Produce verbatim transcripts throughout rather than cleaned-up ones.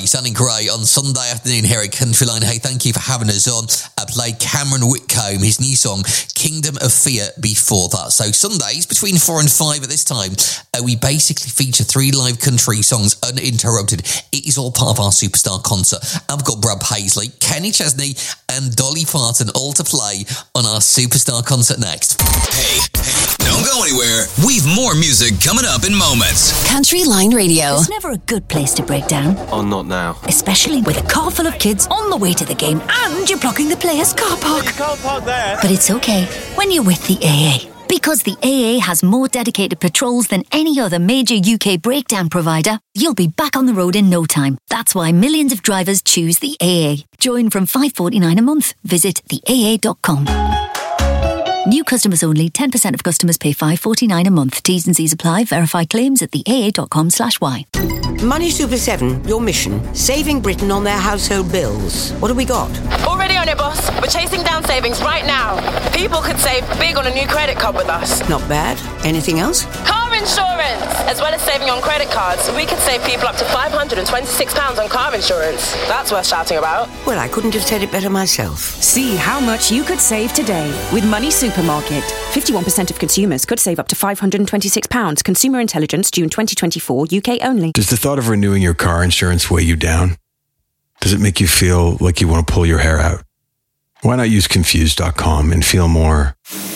Standing Grey on Sunday afternoon here at Countryline. Hey, thank you for having us on. I played Cameron Whitcomb, his new song, Kingdom of Fear, before that. So Sundays, between four and five at this time, uh, we basically feature three live country songs uninterrupted. It is all part of our Superstar concert. I've got Brad Paisley, Kenny Chesney and Dolly Parton all to play on our Superstar concert next. Hey, hey, don't go anywhere. We've more music coming up in moments. Countryline Radio. It's never a good place to break down. Oh, not now. Especially with a car full of kids on the way to the game and you're blocking the players' car park. You can't park there. But it's okay when you're with the A A. Because the A A has more dedicated patrols than any other major U K breakdown provider, you'll be back on the road in no time. That's why millions of drivers choose the A A. Join from five dollars forty-nine a month. Visit the A A dot com. New customers only. ten percent of customers pay five dollars forty-nine a month. T's and C's apply. Verify claims at the A A dot com slash Y. Money Super seven, your mission, saving Britain on their household bills. What have we got? Already on it, boss. We're chasing down savings right now. People could save big on a new credit card with us. Not bad. Anything else? Car insurance! As well as saving on credit cards, we could save people up to five hundred twenty-six pounds on car insurance. That's worth shouting about. Well, I couldn't have said it better myself. See how much you could save today with Money Supermarket. fifty-one percent of consumers could save up to five hundred twenty-six pounds. Consumer Intelligence, June twenty twenty-four, U K only. Does the thought of renewing your car insurance weigh you down? Does it make you feel like you want to pull your hair out? Why not use Confused dot com and feel more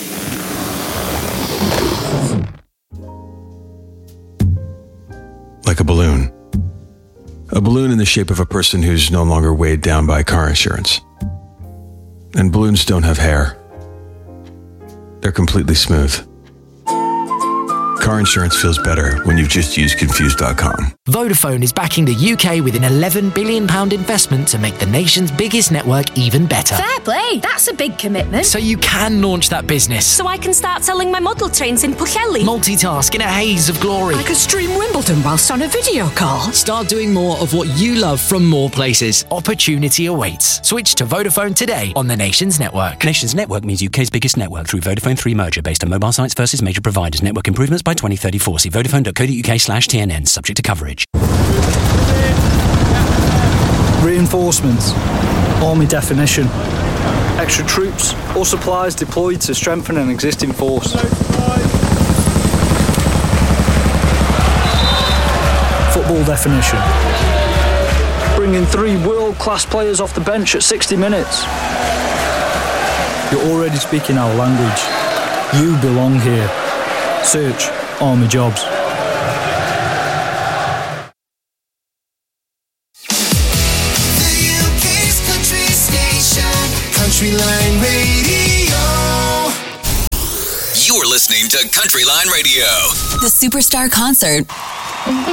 like a balloon? A balloon in the shape of a person who's no longer weighed down by car insurance. And balloons don't have hair. They're completely smooth. Car insurance feels better when you've just used Confused dot com. Vodafone is backing the U K with an eleven billion pounds investment to make the nation's biggest network even better. Fair play, that's a big commitment. So you can launch that business. So I can start selling my model trains in Pwllheli. Multitask in a haze of glory. I could stream Wimbledon whilst on a video call. Start doing more of what you love from more places. Opportunity awaits. Switch to Vodafone today on the Nation's network. Nation's network means U K's biggest network through Vodafone three merger based on mobile sites versus major providers. Network improvements by twenty thirty-four. See vodafone dot co dot uk slash T N N. Subject to coverage. Reinforcements. Army definition. Extra troops or supplies deployed to strengthen an existing force. Football definition. Bringing three world-class players off the bench at sixty minutes. You're already speaking our language. You belong here. Search Army Jobs. The U K's country station, Countryline Radio. You're listening to Countryline Radio. The Superstar Concert